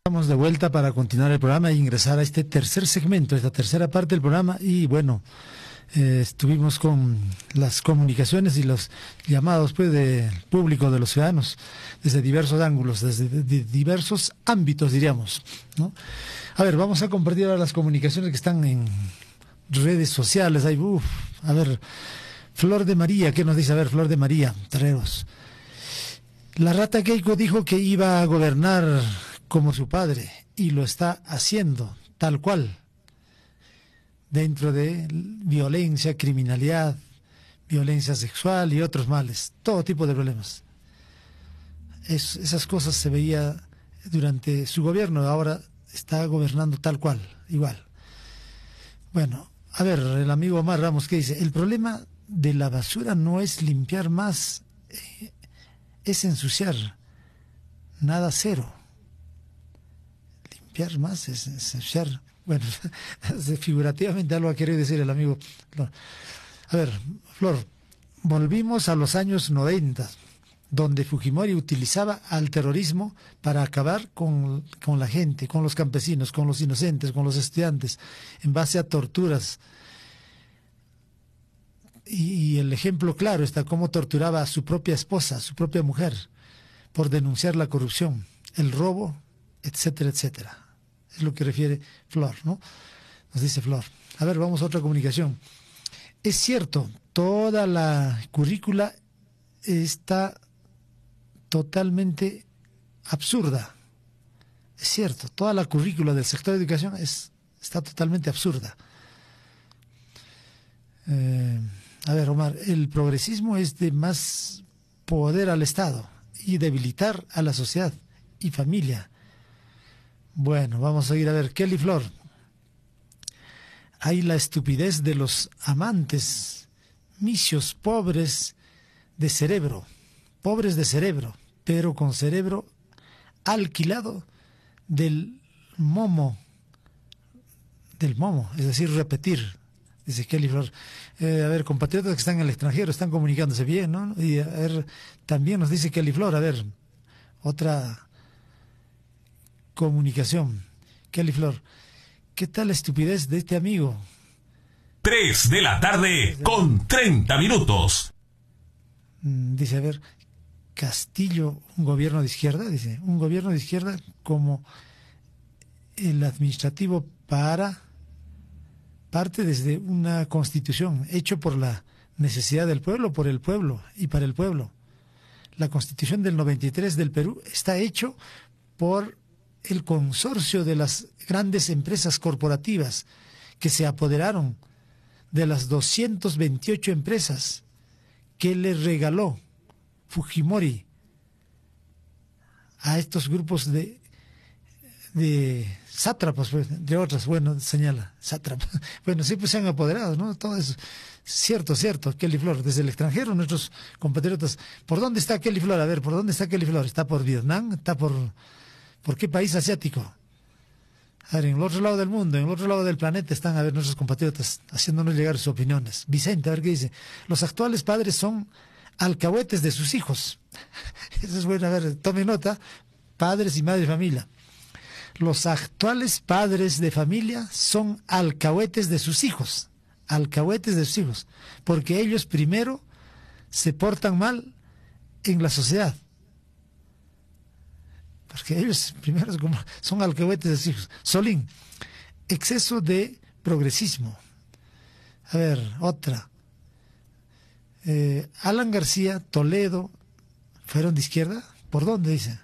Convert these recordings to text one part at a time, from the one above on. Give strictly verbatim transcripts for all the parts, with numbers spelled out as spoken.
Estamos de vuelta para continuar el programa e ingresar a este tercer segmento, esta tercera parte del programa. Y bueno, eh, estuvimos con las comunicaciones y los llamados pues del público, de los ciudadanos, desde diversos ángulos, desde de, de diversos ámbitos, diríamos, ¿no? A ver, vamos a compartir ahora las comunicaciones que están en redes sociales. Hay, uf, a ver, Flor de María, ¿qué nos dice? A ver, Flor de María, Terreros. La rata Keiko dijo que iba a gobernar como su padre, y lo está haciendo, tal cual, dentro de violencia, criminalidad, violencia sexual y otros males, todo tipo de problemas. Es, esas cosas se veía durante su gobierno, ahora está gobernando tal cual, igual. Bueno, a ver, el amigo Omar Ramos, ¿qué dice? El problema de la basura no es limpiar más, eh, es ensuciar, nada, cero. Limpiar más es ensuciar. Bueno, figurativamente algo ha querido decir el amigo Flor. A ver, Flor, volvimos a los años noventa, donde Fujimori utilizaba al terrorismo para acabar con, con la gente, con los campesinos, con los inocentes, con los estudiantes, en base a torturas. Y, y el ejemplo claro está cómo torturaba a su propia esposa, a su propia mujer, por denunciar la corrupción, el robo, etcétera, etcétera. Es lo que refiere Flor, ¿no? Nos dice Flor. A ver, vamos a otra comunicación. Es cierto, toda la currícula está totalmente absurda. Es cierto, toda la currícula del sector de educación es, está totalmente absurda. Eh, a ver, Omar, el progresismo es de más poder al Estado y debilitar a la sociedad y familia. Bueno, vamos a ir a ver, Kelly Flor. Hay la estupidez de los amantes, misios pobres de cerebro, pobres de cerebro, pero con cerebro alquilado del momo, del momo, es decir, repetir, dice Kelly Flor. Eh, a ver, compatriotas que están en el extranjero están comunicándose bien, ¿no? Y a ver, también nos dice Kelly Flor, a ver, otra comunicación. Kelly Flor, ¿qué tal la estupidez de este amigo? Tres de la tarde con treinta minutos. Dice, a ver, Castillo, un gobierno de izquierda, dice, un gobierno de izquierda como el administrativo para parte desde una constitución hecho por la necesidad del pueblo, por el pueblo y para el pueblo. La constitución del noventa y tres del Perú está hecho por el consorcio de las grandes empresas corporativas que se apoderaron de las doscientas veintiocho empresas que le regaló Fujimori a estos grupos de, de sátrapas, de otras, bueno, señala, sátrapas. Bueno, sí, pues se han apoderado, ¿no? Todo eso. Cierto, cierto, Kelly Flor, desde el extranjero, nuestros compatriotas. ¿Por dónde está Kelly Flor? A ver, ¿por dónde está Kelly Flor? ¿Está por Vietnam? ¿Está por, por qué país asiático? A ver, en el otro lado del mundo, en el otro lado del planeta están, a ver, nuestros compatriotas haciéndonos llegar sus opiniones. Vicente, a ver qué dice. Los actuales padres son alcahuetes de sus hijos. Eso es bueno, a ver, tome nota, padres y madres de familia. Los actuales padres de familia son alcahuetes de sus hijos, alcahuetes de sus hijos, porque ellos primero se portan mal en la sociedad. Porque ellos primero son alcahuetes de sus hijos. Solín, exceso de progresismo. A ver, otra. Eh, Alan García, Toledo, ¿fueron de izquierda? ¿Por dónde dice?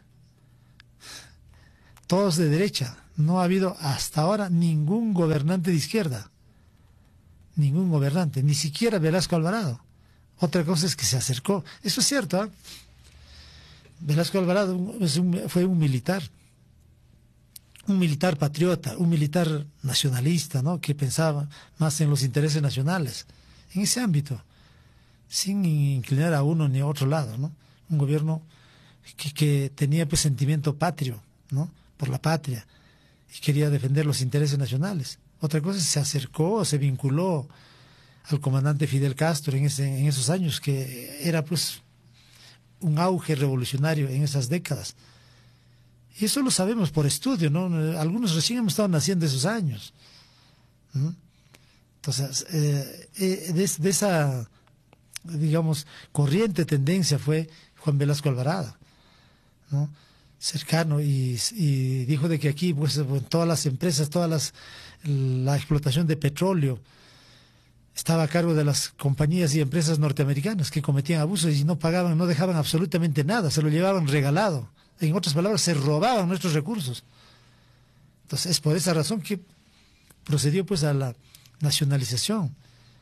Todos de derecha. No ha habido hasta ahora ningún gobernante de izquierda. Ningún gobernante, ni siquiera Velasco Alvarado. Otra cosa es que se acercó. Eso es cierto, ¿eh? Velasco Alvarado es un, fue un militar, un militar patriota, un militar nacionalista, ¿no? Que pensaba más en los intereses nacionales, en ese ámbito, sin inclinar a uno ni a otro lado, ¿no? Un gobierno que, que tenía pues sentimiento patrio, ¿no? Por la patria, y quería defender los intereses nacionales. Otra cosa es que se acercó, se vinculó al comandante Fidel Castro en, ese, en esos años, que era pues un auge revolucionario en esas décadas. Y eso lo sabemos por estudio, ¿no? Algunos recién hemos estado naciendo esos años. ¿Mm? Entonces, eh, eh, de, de esa, digamos, corriente tendencia fue Juan Velasco Alvarado, ¿no? Cercano, y, y dijo de que aquí, pues, todas las empresas, todas las, la explotación de petróleo estaba a cargo de las compañías y empresas norteamericanas que cometían abusos y no pagaban, no dejaban absolutamente nada, se lo llevaban regalado. En otras palabras, se robaban nuestros recursos. Entonces, es por esa razón que procedió, pues, a la nacionalización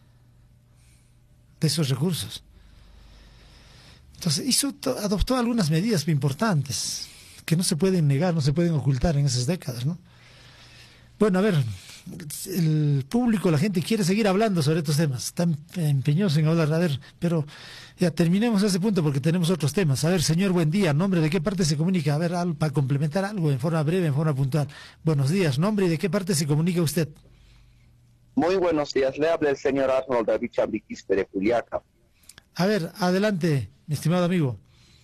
de esos recursos. Entonces, hizo, adoptó algunas medidas importantes que no se pueden negar, no se pueden ocultar en esas décadas, ¿no? Bueno, a ver, el público, la gente quiere seguir hablando sobre estos temas, están empeñosos en hablar, a ver, pero ya terminemos ese punto porque tenemos otros temas. A ver, señor, buen día, nombre, ¿de qué parte se comunica? A ver, al, para complementar algo en forma breve, en forma puntual. Buenos días, nombre y de qué parte se comunica usted. Muy buenos días, le habla el señor Arnold David Chambiquispe de Juliaca. A ver, adelante, mi estimado amigo.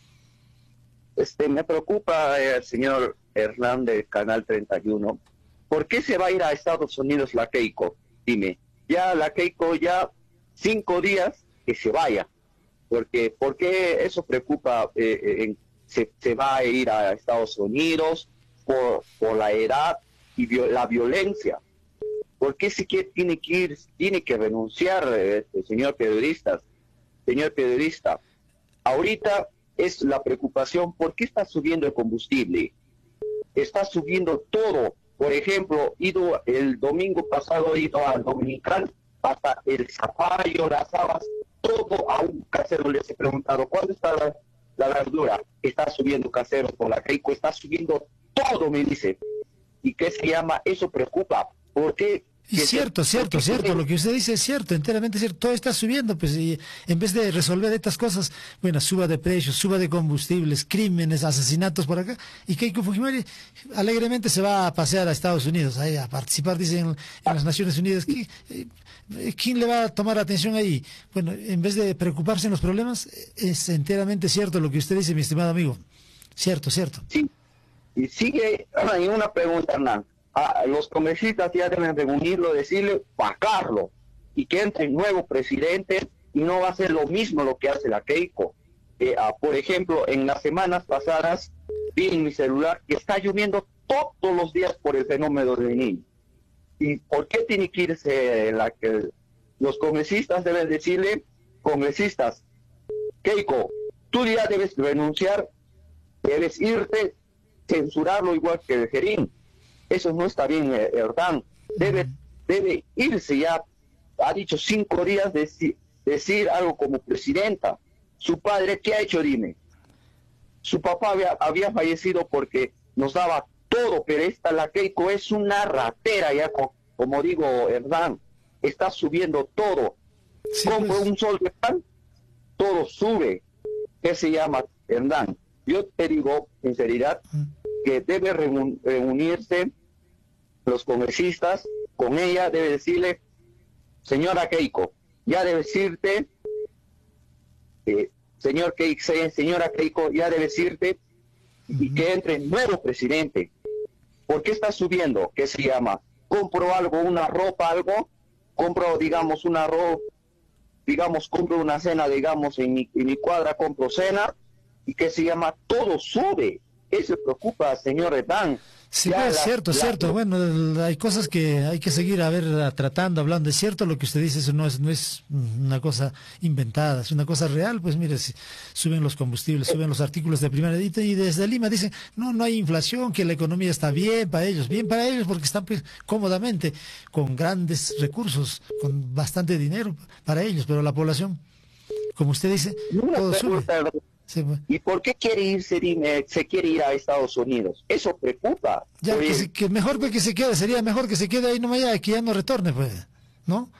Este, me preocupa el señor Hernán del Canal treinta y uno. ¿Por qué se va a ir a Estados Unidos la Keiko? Dime, ya la Keiko ya cinco días que se vaya. Porque, ¿por qué eso preocupa? Eh, eh, se, se va a ir a Estados Unidos por, por la edad y viol, la violencia. ¿Por qué si quiere, tiene que ir, tiene que renunciar, este, señor periodista? Señor periodista, ahorita es la preocupación, ¿por qué está subiendo el combustible? Está subiendo todo. Por ejemplo, ido el domingo pasado, he ido al Dominical, hasta el zapallo, las habas, todo a un casero les he preguntado, ¿cuándo está la, la verdura? Está subiendo casero por la Keiko, está subiendo todo, me dice. ¿Y qué se llama? Eso preocupa. ¿Por qué? Y cierto, cierto, cierto, lo que usted dice es cierto, enteramente cierto, todo está subiendo, pues, y en vez de resolver estas cosas, bueno, suba de precios, suba de combustibles, crímenes, asesinatos por acá, y Keiko Fujimori alegremente se va a pasear a Estados Unidos, ahí a participar, dicen, en, en las Naciones Unidas. ¿Quién le va a tomar atención ahí? Bueno, en vez de preocuparse en los problemas, es enteramente cierto lo que usted dice, mi estimado amigo, cierto, cierto. Sí, y sigue, hay una pregunta, Hernán. A los congresistas ya deben reunirlo, decirle, vacarlo, y que entre un nuevo presidente, y no va a ser lo mismo lo que hace la Keiko. Eh, ah, por ejemplo, en las semanas pasadas vi en mi celular que está lloviendo todos los días por el fenómeno del Niño. ¿Y por qué tiene que irse la que los congresistas deben decirle, congresistas, Keiko, tú ya debes renunciar, debes irte, censurarlo igual que el Gerín? Eso no está bien, Hernán. Debe, debe irse ya. Ha dicho cinco días de decir, decir algo como presidenta. Su padre, ¿qué ha hecho? Dime. Su papá había, había fallecido porque nos daba todo, pero esta, la Keiko, es una ratera ya, como, como digo, Hernán. Está subiendo todo. Sí, compro pues un sol de pan, todo sube. ¿Qué se llama, Hernán? Yo te digo, en sinceridad, que debe reun, reunirse los congresistas con ella, debe decirle, señora Keiko, ya debe decirte, eh, señor Keiko, señora Keiko, ya debe decirte, uh-huh. y que entre nuevo presidente. ¿Por qué está subiendo? ¿Qué se llama? Compro algo, una ropa, algo, compro, digamos, una ropa, digamos, compro una cena, digamos, en mi, en mi cuadra compro cena, y que se llama, todo sube. Eso preocupa, señor Hernán. Sí, es la, cierto, la, cierto. Bueno, hay cosas que hay que seguir a ver, tratando, hablando. Es cierto lo que usted dice, eso no es, no es una cosa inventada, es una cosa real. Pues mire, si suben los combustibles, suben los artículos de primera edita y desde Lima dicen, no, no hay inflación, que la economía está bien para ellos, bien para ellos porque están pues, cómodamente, con grandes recursos, con bastante dinero para ellos, pero la población, como usted dice, todo sube. Sí, pues. ¿Y por qué quiere irse, dime, se quiere ir a Estados Unidos? Eso preocupa. Ya, que, se, que mejor que se quede, sería mejor que se quede ahí nomás ya, que ya no retorne, pues, ¿no?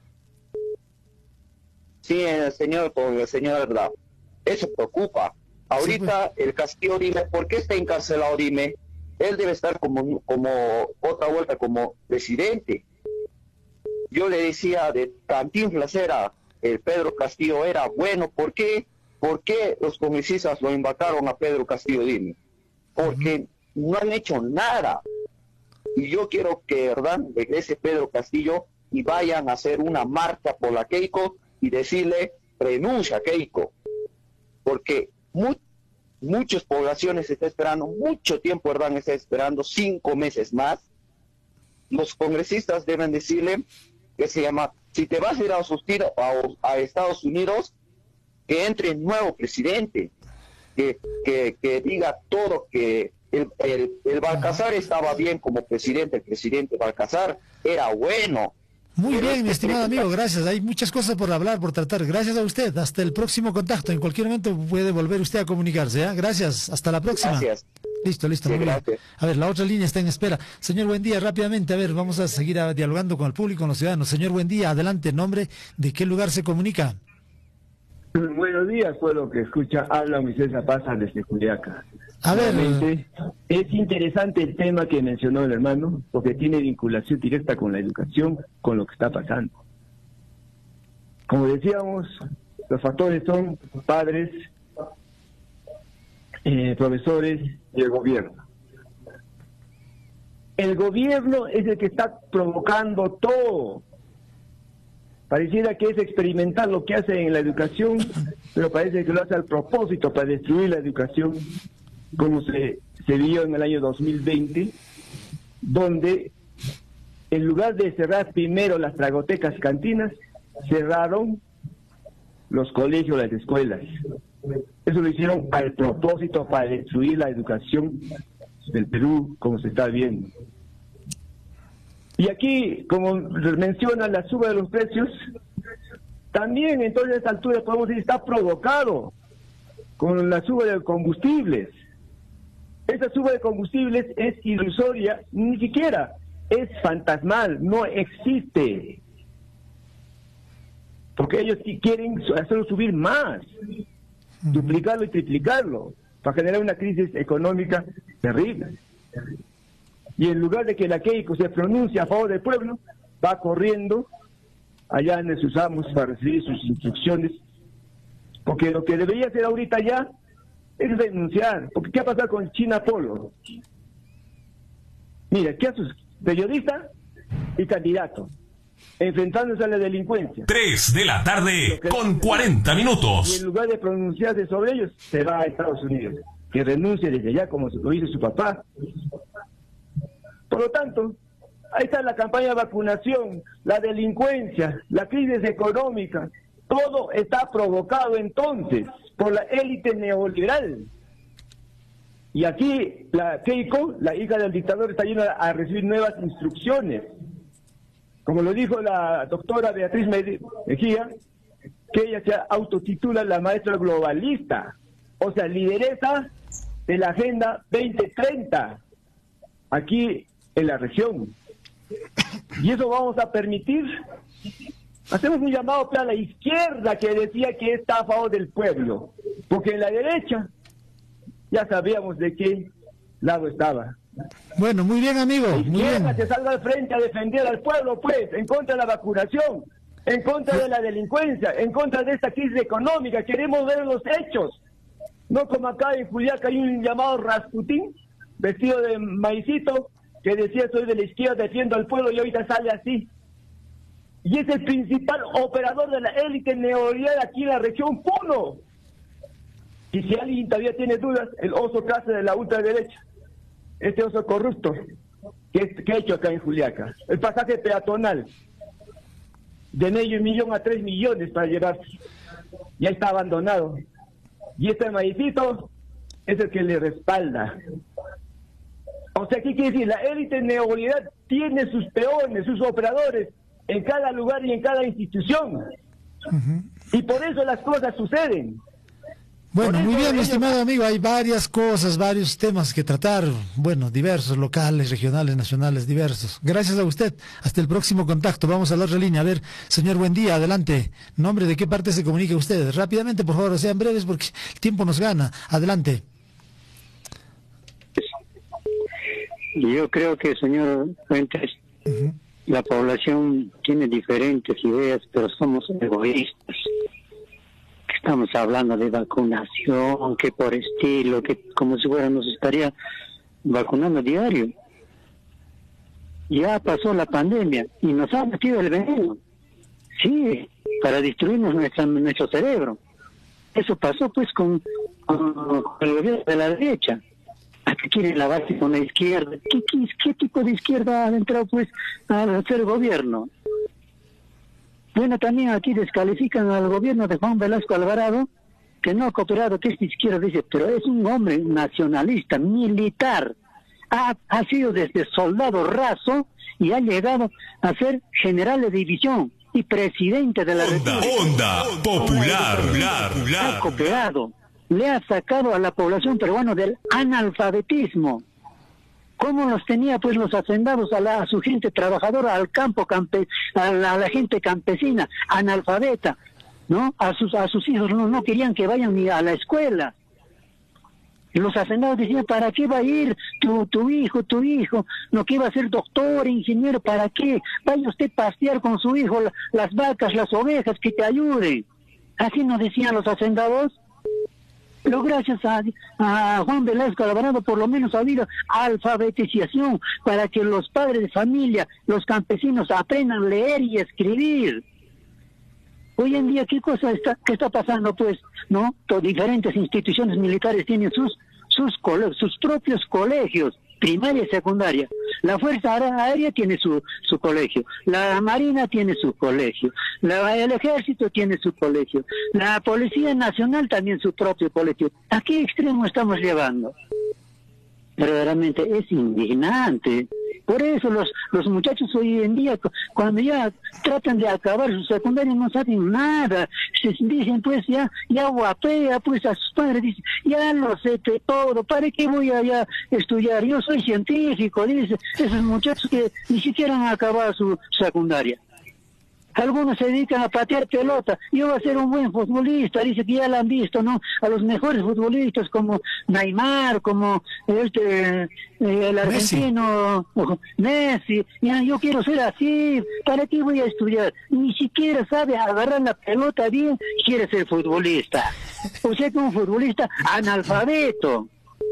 Sí, el señor, con el señor, verdad. Eso preocupa. Ahorita sí, pues. El Castillo, dime, ¿por qué está encarcelado, dime? Él debe estar como, como otra vuelta como presidente. Yo le decía de Cantinflas era, el Pedro Castillo era bueno, ¿por qué? ¿Por qué los congresistas lo embarcaron a Pedro Castillo, dime? Porque uh-huh. no han hecho nada. Y yo quiero que, ¿verdad?, regrese Pedro Castillo y vayan a hacer una marcha por la Keiko y decirle, renuncia Keiko, porque mu muchas poblaciones están esperando, mucho tiempo, ¿verdad?, están esperando, cinco meses más. Los congresistas deben decirle que se llama, si te vas a ir a asistir a, a Estados Unidos, que entre un nuevo presidente, que, que, que diga todo, que el, el, el Balcazar estaba bien como presidente, el presidente Balcazar era bueno. Muy bien, mi estimado amigo, gracias. Hay muchas cosas por hablar, por tratar. Gracias a usted. Hasta el próximo contacto. En cualquier momento puede volver usted a comunicarse. ¿eh? Gracias. Hasta la próxima. Gracias. Listo, listo. Sí, muy bien. gracias. A ver, la otra línea está en espera. Señor Buendía, rápidamente, a ver, vamos a seguir a, dialogando con el público, con los ciudadanos. Señor Buendía, adelante. ¿En nombre de qué lugar se comunica? Buenos días, pueblo que escucha. Habla Moisés Zapaza desde Juliaca. A ver, Realmente, es interesante el tema que mencionó el hermano, porque tiene vinculación directa con la educación, con lo que está pasando. Como decíamos, los factores son padres, eh, profesores y el gobierno. El gobierno es el que está provocando todo. Pareciera que es experimentar lo que hace en la educación, pero parece que lo hace al propósito para destruir la educación, como se, se vio en el año dos mil veinte, donde en lugar de cerrar primero las tragotecas cantinas, cerraron los colegios, las escuelas. Eso lo hicieron al propósito para destruir la educación del Perú, como se está viendo. Y aquí, como menciona la suba de los precios, también entonces a esta altura podemos decir está provocado con la suba de combustibles. Esa suba de combustibles es ilusoria, ni siquiera es fantasmal, no existe. Porque ellos quieren hacerlo subir más, duplicarlo y triplicarlo, para generar una crisis económica terrible. Y en lugar de que la Keiko se pronuncie a favor del pueblo, va corriendo allá en sus amos para recibir sus instrucciones, porque lo que debería hacer ahorita ya es denunciar, porque ¿qué ha pasado con China Polo? Mira, ¿qué hace? Periodista y candidato, enfrentándose a la delincuencia. Tres de la tarde con cuarenta minutos. Y en lugar de pronunciarse sobre ellos, se va a Estados Unidos, que renuncie desde allá como lo hizo su papá. Por lo tanto, ahí está la campaña de vacunación, la delincuencia, la crisis económica, todo está provocado entonces por la élite neoliberal. Y aquí la Keiko, la hija del dictador, está yendo a recibir nuevas instrucciones. Como lo dijo la doctora Beatriz Mejía, que ella se autotitula la maestra globalista, o sea, lideresa de la Agenda veinte treinta, aquí en la región. Y eso vamos a permitir. Hacemos un llamado a la izquierda que decía que está a favor del pueblo, porque en la derecha ya sabíamos de qué lado estaba. bueno, muy bien, amigo, La muy izquierda bien. que salga al frente a defender al pueblo, pues, en contra de la vacunación, en contra de la delincuencia, en contra de esta crisis económica. Queremos ver los hechos, no como acá en Juliaca hay un llamado Rasputín, vestido de maicito, que decía soy de la izquierda, defiendo al pueblo, y ahorita sale así. Y es el principal operador de la élite neoliberal aquí en la región Puno. Y si alguien todavía tiene dudas, el oso clase de la ultraderecha, este oso corrupto, que, que ha hecho acá en Juliaca, el pasaje peatonal, de medio millón a tres millones para llevarse, ya está abandonado. Y este maicito es el que le respalda. O sea, ¿qué quiere decir? La élite neoliberal tiene sus peones, sus operadores en cada lugar y en cada institución. Uh-huh. Y por eso las cosas suceden. Bueno, Por muy eso bien, mi ellos- estimado amigo, hay varias cosas, varios temas que tratar, bueno, diversos, locales, regionales, nacionales, diversos. Gracias a usted, hasta el próximo contacto. Vamos a la otra línea. A ver, señor Buendía, adelante. ¿Nombre de qué parte se comunica usted? Rápidamente, por favor, sean breves porque el tiempo nos gana. Adelante. Yo creo que, señor Fuentes, Uh-huh. la población tiene diferentes ideas, pero somos egoístas. Estamos hablando de vacunación, que por estilo, que como si fuera nos estaría vacunando diario. Ya pasó la pandemia y nos ha metido el veneno. Sí, para destruirnos nuestra, nuestro cerebro. Eso pasó pues con, con, con el gobierno de la derecha. ¿A qué quieren lavarse con la izquierda? ¿Qué, qué, qué tipo de izquierda ha entrado pues a hacer gobierno? Bueno, también aquí descalifican al gobierno de Juan Velasco Alvarado, que no ha cooperado, que es de izquierda, dice, pero es un hombre nacionalista, militar. Ha, ha sido desde soldado raso y ha llegado a ser general de división y presidente de la Onda, República. onda popular, popular, Ha cooperado, le ha sacado a la población peruana del analfabetismo. ¿Cómo los tenía pues los hacendados a, la, a su gente trabajadora, al campo, campe, a, la, a la gente campesina, analfabeta, ¿no? A sus a sus hijos no, no querían que vayan ni a la escuela. Los hacendados decían, ¿para qué va a ir tu, tu hijo, tu hijo? No, que iba a ser doctor, ingeniero, ¿para qué? Vaya usted a pastear con su hijo la, las vacas, las ovejas, que te ayuden. Así nos decían los hacendados. Pero gracias a, a Juan Velasco Alvarado por lo menos ha habido alfabetización para que los padres de familia, los campesinos aprendan a leer y escribir. Hoy en día, ¿qué cosa está, qué está pasando? Pues, ¿no? Todas diferentes instituciones militares tienen sus sus cole, sus propios colegios, primaria y secundaria. La Fuerza Aérea tiene su su colegio, la Marina tiene su colegio, la, el Ejército tiene su colegio, la Policía Nacional también su propio colegio. ¿A qué extremo estamos llevando? Verdaderamente es indignante. Por eso los los muchachos hoy en día, cuando ya tratan de acabar su secundaria, no saben nada. Se dicen, pues ya ya guapea pues a sus padres, dicen, ya lo sé de todo, ¿para qué voy a ya estudiar? Yo soy científico, dice esos muchachos que ni siquiera han acabado su secundaria. Algunos se dedican a patear pelota. Yo voy a ser un buen futbolista, dice que ya la han visto, ¿no? A los mejores futbolistas como Neymar, como este eh, el argentino Messi. Ya, yo quiero ser así. ¿Para qué voy a estudiar? Ni siquiera sabe agarrar la pelota bien, quiere ser futbolista. O sea que un futbolista analfabeto.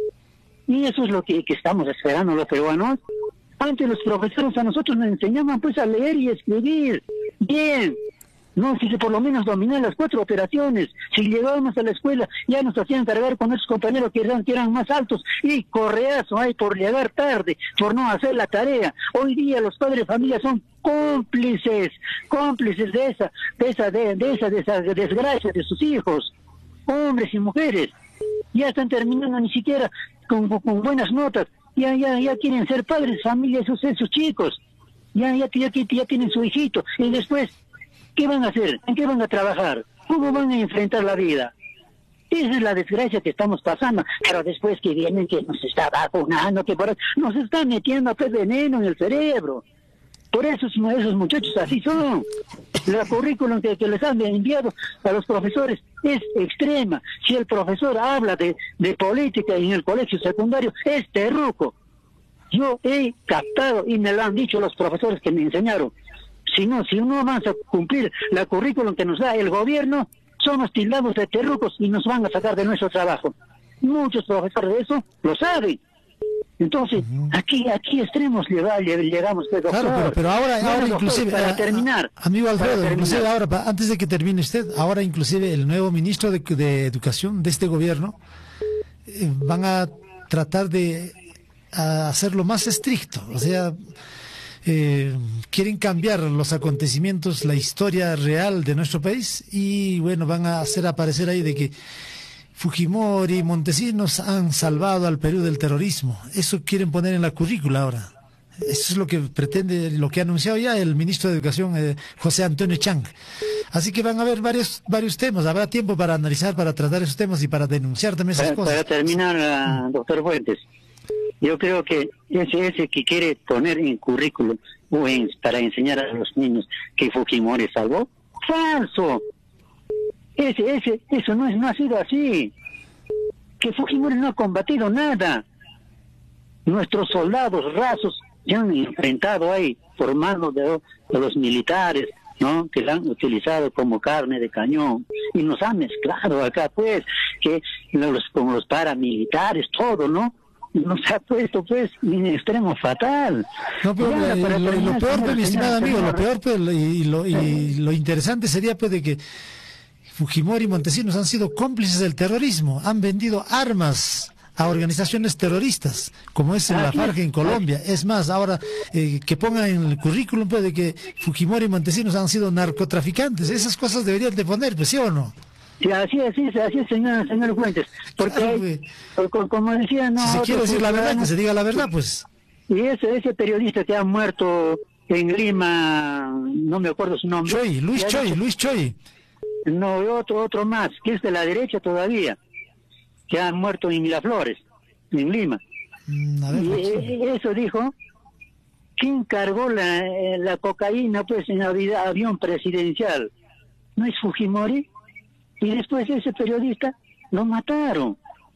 Y eso es lo que, que estamos esperando los peruanos. Antes los profesores a nosotros nos enseñaban pues a leer y escribir. Bien, no, si por lo menos dominar las cuatro operaciones. Si llegábamos a la escuela, ya nos hacían cargar con esos compañeros que eran, que eran más altos, y correazo hay por llegar tarde, por no hacer la tarea. Hoy día los padres de familia son cómplices, cómplices de esa, de esa, de, de esa, de esa desgracia de sus hijos, hombres y mujeres. Ya están terminando ni siquiera con, con buenas notas. Ya, ya, ya quieren ser padres de familia esos, esos chicos. Ya, ya, ya, ya, ya tienen su hijito. Y después, ¿qué van a hacer? ¿En qué van a trabajar? ¿Cómo van a enfrentar la vida? Esa es la desgracia que estamos pasando. Pero después que vienen que nos está vacunando, que por nos está metiendo pues veneno en el cerebro. Por eso esos muchachos así son. La currículum que, que les han enviado a los profesores es extrema. Si el profesor habla de, de política en el colegio secundario, es terruco. Yo he captado, y me lo han dicho los profesores que me enseñaron, si no, si no vamos a cumplir la currículum que nos da el gobierno, somos tildados de terrucos y nos van a sacar de nuestro trabajo. Muchos profesores de eso lo saben. Entonces, uh-huh. aquí aquí extremos llegamos. Pero, claro, pero, pero ahora, bueno, ahora doctor, inclusive, para a, terminar. A, amigo Alfredo, terminar. inclusive ahora, antes de que termine usted, ahora inclusive el nuevo ministro de, de Educación de este gobierno eh, van a tratar de a hacerlo más estricto, o sea, eh, quieren cambiar los acontecimientos, la historia real de nuestro país, y bueno, van a hacer aparecer ahí de que Fujimori y Montesinos han salvado al Perú del terrorismo. Eso quieren poner en la currícula ahora. Eso es lo que pretende, lo que ha anunciado ya el ministro de Educación, eh, José Antonio Chang. Así que van a haber varios varios temas. Habrá tiempo para analizar, para tratar esos temas y para denunciar también esas para, cosas. Para terminar, uh, doctor Fuentes, yo creo que ese ese que quiere poner en currículum o en, para enseñar a los niños que Fujimori salvó, falso. Ese, ese, eso no es, no ha sido así. Que Fujimori no ha combatido nada. Nuestros soldados rasos se han enfrentado ahí por mano de, de los militares, ¿no? Que la han utilizado como carne de cañón y nos han mezclado acá, pues, que los, con los paramilitares, todo, ¿no? nos ha puesto pues en extremo fatal. No, pero Ya, eh, para lo, terminar, lo peor, señor, pues, mi estimado señor, amigo, señor, lo peor pues, lo- y, lo, y lo interesante sería pues de que Fujimori y Montesinos han sido cómplices del terrorismo, han vendido armas a organizaciones terroristas, como es la Así FARC en Colombia. Es más, ahora eh, que pongan en el currículum pues, de que Fujimori y Montesinos han sido narcotraficantes. Esas cosas deberían de poner, pues, ¿sí o no? Sí, así es, sí, así es, señor, señor Fuentes. Porque, Claro, hay- güey. co- co- como decía, no. Si se otros quiere decir la verdad, que ciudadanos, se diga la verdad, pues. Y ese, ese periodista que ha muerto en Lima, no me acuerdo su nombre. Choi, Luis Ya Choi, dijo- Luis Choi. No, otro, otro más, que es de la derecha todavía, que ha muerto en Miraflores, en Lima. Mm, a ver, Y Joaquín. eh, eso dijo, ¿quién cargó la, eh, la cocaína pues en avi- avión presidencial? ¿No es Fujimori? Y después ese periodista lo mataron.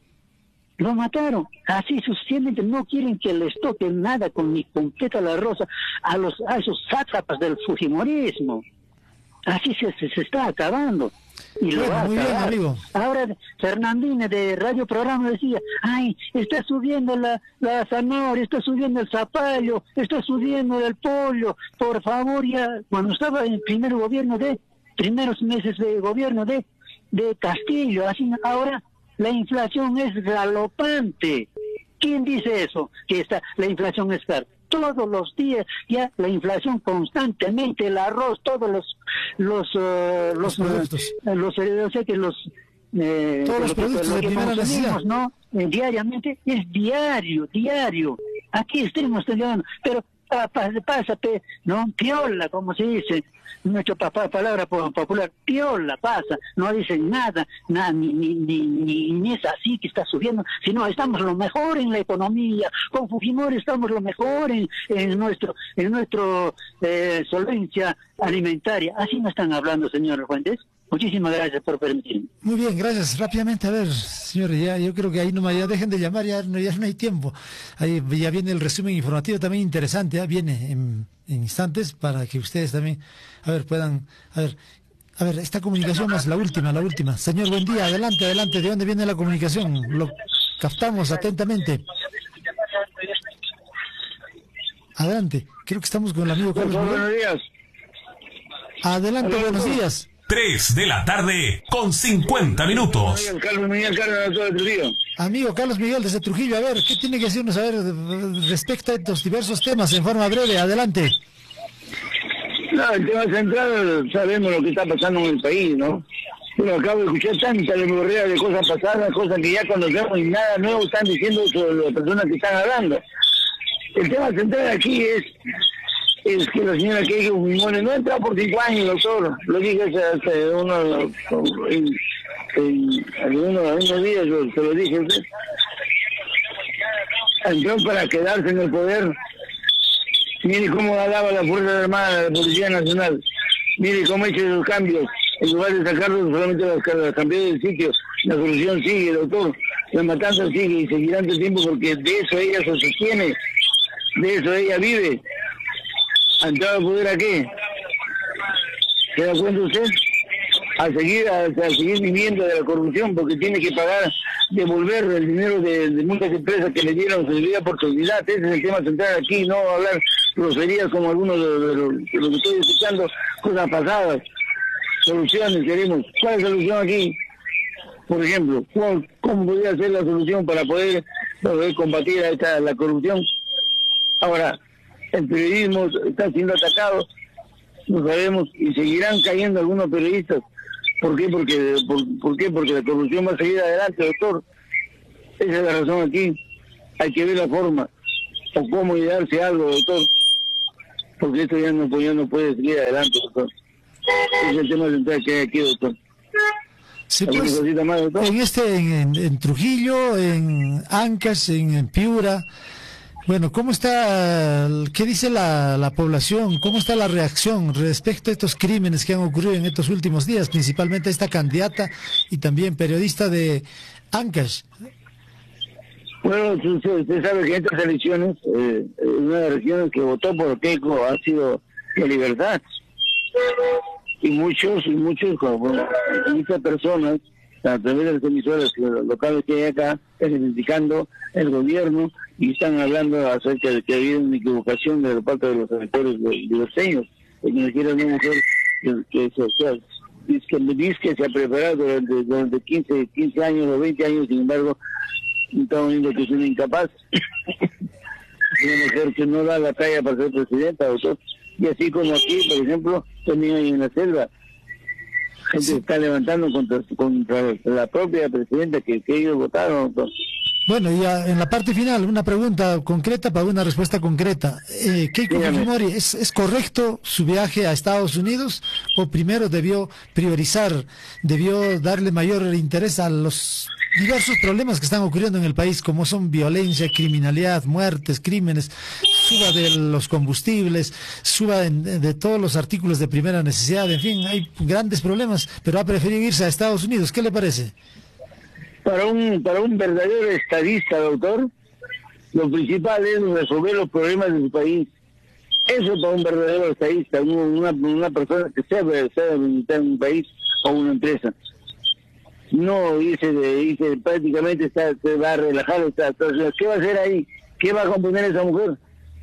Lo mataron. Así sucesivamente no quieren que les toque nada con ni con Queta la Rosa a los a esos sátrapas del fujimorismo. Así se, se, se está acabando. Y lo Bueno, va a muy bien, acabar. amigo. Ahora Fernandina de Radio Programa decía, ay, está subiendo la, la zanahoria, está subiendo el zapallo, está subiendo el pollo, por favor ya, cuando estaba en el primer gobierno de, primeros meses de gobierno de, de Castillo, así ahora la inflación es galopante. ¿Quién dice eso? Que está, la inflación es cara. Todos los días ya la inflación constantemente, el arroz, todos los los uh, Los los productos. uh, los eh, o sea que los eh, Todos los lo que- productos lo de que primera consumimos, necesidad. ¿no? Eh, diariamente es diario, diario. Aquí estamos llevando, pero pa- pa- pasa, pe- ¿no? Piola, como se dice, nuestra pa- pa- palabra po- popular, piola, pasa, no dicen nada, nada ni, ni, ni, ni, ni es así que está subiendo, sino estamos lo mejor en la economía, con Fujimori estamos lo mejor en, en nuestro, en nuestro eh, solvencia alimentaria. Así no están hablando, señor Fuentes. Muchísimas gracias por permitirme. Muy bien, gracias. Rápidamente, a ver, señores, ya, yo creo que ahí nomás ya dejen de llamar, ya no, ya no hay tiempo. Ahí ya viene el resumen informativo también interesante, ya viene en, en instantes para que ustedes también, a ver, puedan, a ver, a ver, esta comunicación más la última, la última. Señor, buen día, adelante, adelante, ¿de dónde viene la comunicación? Lo captamos atentamente. Adelante, creo que estamos con el amigo Carlos Miguel. Buenos días. Adelante, buenos días. tres de la tarde con cincuenta minutos. Carlos Miguel Cárdenas, todo el Trujillo. Amigo Carlos Miguel desde Trujillo, a ver, ¿qué tiene que decirnos a ver respecto a estos diversos temas en forma breve? Adelante. No, el tema central, sabemos lo que está pasando en el país, ¿no? Bueno, acabo de escuchar tanta lemorrea de cosas pasadas, cosas que ya conocemos y nada nuevo están diciendo sobre las personas que están hablando. El tema central aquí es es que la señora Keiko Fujimori no entra por cinco años, doctor. Lo dije hace, hace uno, en, en, hace unos, unos días, yo se lo dije a usted. Entró para quedarse en el poder. Mire cómo alaba la Fuerza Armada, la Policía Nacional. Mire cómo ha hecho esos cambios. En lugar de sacarlos, solamente las, las cambió del sitio. La solución sigue, doctor. La matanza sigue y seguirá tanto tiempo porque de eso ella se sostiene. De eso ella vive. ¿Ha entrado al poder a qué? ¿Se da cuenta usted? A seguir, a, a seguir viviendo de la corrupción porque tiene que pagar, devolver el dinero de, de muchas empresas que le dieron su debida oportunidad. Ese es el tema central aquí, no hablar groserías como algunos de, de, lo, de lo que estoy escuchando, cosas pasadas. Soluciones queremos. ¿Cuál es la solución aquí? Por ejemplo, ¿cuál, ¿cómo podría ser la solución para poder, para poder combatir a esta, la corrupción? Ahora, el periodismo está siendo atacado, no sabemos, y seguirán cayendo algunos periodistas. ¿Por qué? Porque, por, ¿por qué? Porque la corrupción va a seguir adelante, doctor. Esa es la razón aquí. Hay que ver la forma o cómo darse algo, doctor. Porque esto ya no, ya no puede seguir adelante, doctor. Ese es el tema central que hay aquí, doctor. Sí, ¿Alguna pues, cosita más, doctor? en este, en, en, en Trujillo, en Ancash, en, en Piura, bueno, ¿cómo está, qué dice la, la población? ¿Cómo está la reacción respecto a estos crímenes que han ocurrido en estos últimos días? Principalmente esta candidata y también periodista de Ancash. Bueno, usted, usted sabe que en estas elecciones, eh, una de las regiones que votó por Keiko ha sido la Libertad. Y muchos, y muchos, como, muchas personas a través de las emisoras locales que hay acá, criticando el gobierno y están hablando acerca de que ha habido una equivocación de la parte de los electores libresteños, que ni siquiera una mujer que, que, se, que, dice que, dice que se ha preparado durante, durante quince, quince años o veinte años, sin embargo, estamos viendo que es una incapaz, una mujer que no da la talla para ser presidenta, doctor. Y así como aquí, por ejemplo, también hay en la selva, gente se está levantando contra, contra la propia presidenta que, que ellos votaron, doctor. Bueno, y a, en la parte final, una pregunta concreta para una respuesta concreta. Eh, Keiko Fujimori, ¿es, ¿es correcto su viaje a Estados Unidos o primero debió priorizar, debió darle mayor interés a los diversos problemas que están ocurriendo en el país, como son violencia, criminalidad, muertes, crímenes, suba de los combustibles, suba de, de todos los artículos de primera necesidad, en fin, hay grandes problemas, pero ha preferido irse a Estados Unidos? ¿Qué le parece? Para un para un verdadero estadista, doctor, lo principal es resolver los problemas de su país. Eso para un verdadero estadista, una, una persona que sabe, sabe militar en un país o una empresa. No irse, de, irse prácticamente está, se va a relajar. Está, está, ¿qué va a hacer ahí? ¿Qué va a componer esa mujer?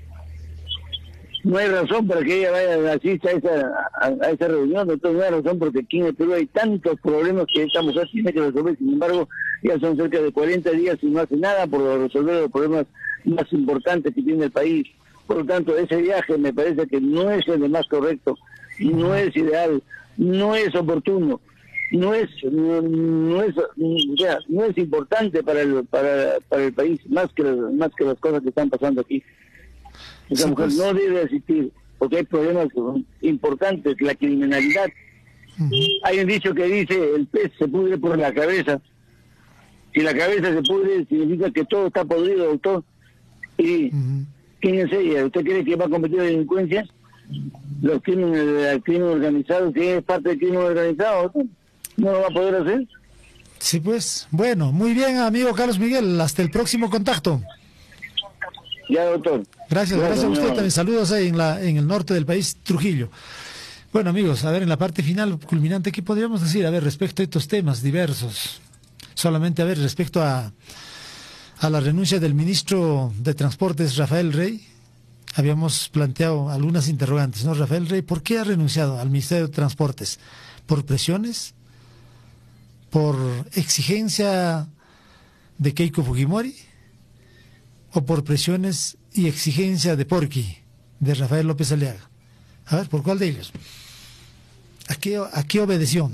No hay razón para que ella vaya asista a esa, a, a esa reunión, entonces no hay razón porque aquí en el Perú hay tantos problemas que esta mujer tiene que resolver. Sin embargo, ya son cerca de cuarenta días y no hace nada por resolver los problemas más importantes que tiene el país. Por lo tanto, ese viaje me parece que no es el más correcto, no es ideal, no es oportuno, no es no, no es o sea, no es importante para el para, para el país más que más que las cosas que están pasando aquí. Esa mujer no debe asistir porque hay problemas importantes, la criminalidad. Uh-huh. Hay un dicho que dice, el pez se pudre por la cabeza. Si la cabeza se pudre, significa que todo está podrido, doctor. Y uh-huh. ¿quién es ella? ¿Usted cree que va a combatir la delincuencia? Los crímenes, el crimen organizado, ¿quién es parte del crimen organizado? ¿Doctor? ¿No lo va a poder hacer? Sí, pues. Bueno, muy bien, amigo Carlos Miguel. Hasta el próximo contacto. Ya, doctor. Gracias, bueno, gracias a usted no. también. Saludos ahí en, la, en el norte del país, Trujillo. Bueno, amigos, a ver, en la parte final, culminante, ¿qué podríamos decir? A ver, respecto a estos temas diversos. Solamente, a ver, respecto a, a la renuncia del ministro de Transportes, Rafael Rey, habíamos planteado algunas interrogantes, ¿no? Rafael Rey, ¿por qué ha renunciado al Ministerio de Transportes? ¿Por presiones? ¿Por exigencia de Keiko Fujimori? ¿O por presiones y exigencia de Porqui, de Rafael López Aliaga? A ver, ¿por cuál de ellos? ¿A qué, a qué obedeció?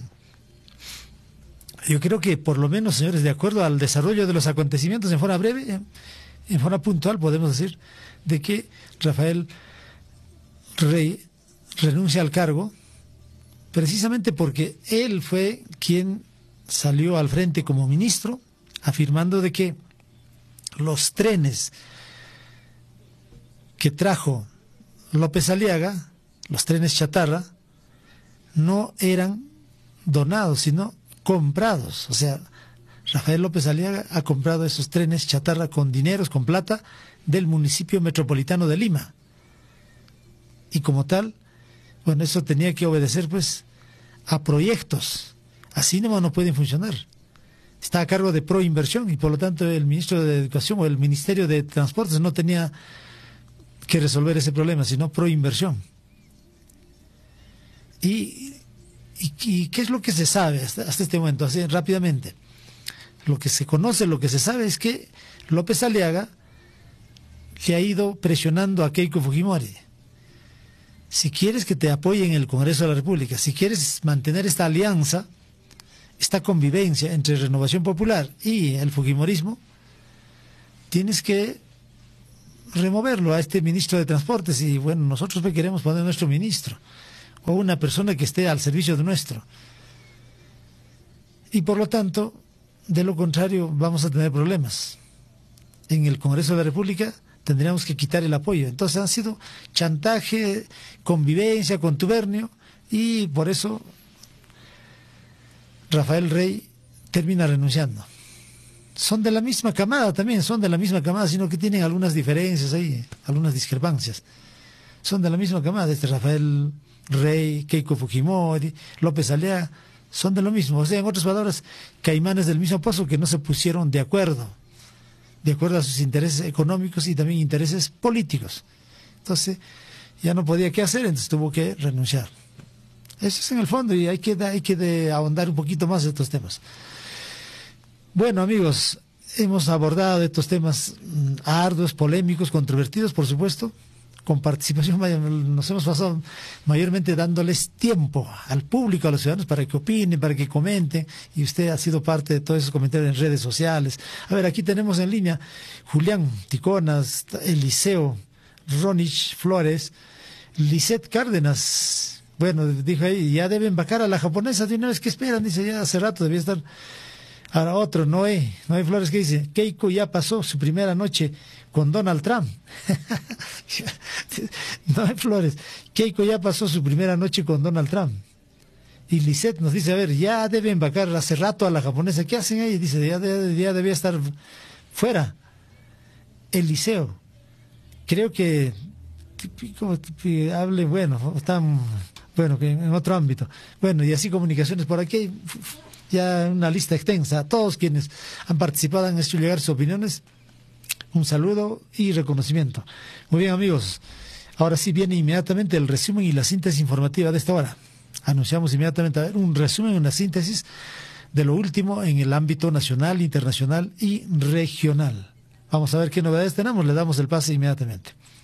Yo creo que, por lo menos, señores, de acuerdo al desarrollo de los acontecimientos en forma breve, en forma puntual, podemos decir de que Rafael Rey renuncia al cargo precisamente porque él fue quien salió al frente como ministro, afirmando de que los trenes que trajo López Aliaga, los trenes chatarra, no eran donados, sino comprados. O sea, Rafael López Aliaga ha comprado esos trenes chatarra con dineros, con plata, del municipio metropolitano de Lima. Y como tal, bueno, eso tenía que obedecer pues a proyectos. Así nomás no pueden funcionar. Está a cargo de Proinversión y por lo tanto el ministro de Educación o el Ministerio de Transportes no tenía que resolver ese problema, sino Proinversión. Y, y, y ¿qué es lo que se sabe hasta, hasta este momento? Así rápidamente. Lo que se conoce, lo que se sabe es que López Aliaga le ha ido presionando a Keiko Fujimori. Si quieres que te apoye en el Congreso de la República, si quieres mantener esta alianza, esta convivencia entre Renovación Popular y el Fujimorismo, tienes que removerlo a este ministro de Transportes y bueno, nosotros queremos poner nuestro ministro o una persona que esté al servicio de nuestro. Y por lo tanto, de lo contrario, vamos a tener problemas. En el Congreso de la República tendríamos que quitar el apoyo. Entonces ha sido chantaje, convivencia, contubernio y por eso Rafael Rey termina renunciando. Son de la misma camada también, son de la misma camada, sino que tienen algunas diferencias ahí, algunas discrepancias. Son de la misma camada, este Rafael Rey, Keiko Fujimori, López Aliaga, son de lo mismo. O sea, en otras palabras, caimanes del mismo pozo que no se pusieron de acuerdo, de acuerdo a sus intereses económicos y también intereses políticos. Entonces, ya no podía qué hacer, entonces tuvo que renunciar. Eso es en el fondo, y hay que, hay que de ahondar un poquito más de estos temas. Bueno, amigos, hemos abordado estos temas mm, arduos, polémicos, controvertidos, por supuesto, con participación. Nos hemos pasado mayormente dándoles tiempo al público, a los ciudadanos, para que opinen, para que comenten, y usted ha sido parte de todos esos comentarios en redes sociales. A ver, aquí tenemos en línea Julián Ticonas, Eliseo, Ronich Flores, Lisette Cárdenas. Bueno, dijo ahí, ya deben vacar a la japonesa de una vez, que esperan, dice, ya hace rato debía estar. Ahora otro, Noé, Noé Flores, que dice, Keiko ya pasó su primera noche con Donald Trump. Noé Flores, Keiko ya pasó su primera noche con Donald Trump. Y Lisette nos dice, a ver, ya deben vacar hace rato a la japonesa. ¿Qué hacen ahí? Dice, ya, ya, ya debía estar fuera. Eliseo, creo que, como hable, bueno, están, bueno, que en otro ámbito. Bueno, y así comunicaciones por aquí. Ya una lista extensa. A todos quienes han participado, han hecho llegar sus opiniones, un saludo y reconocimiento. Muy bien, amigos, ahora sí viene inmediatamente el resumen y la síntesis informativa de esta hora. Anunciamos inmediatamente, a ver, un resumen, una síntesis de lo último en el ámbito nacional, internacional y regional. Vamos a ver qué novedades tenemos, le damos el pase inmediatamente.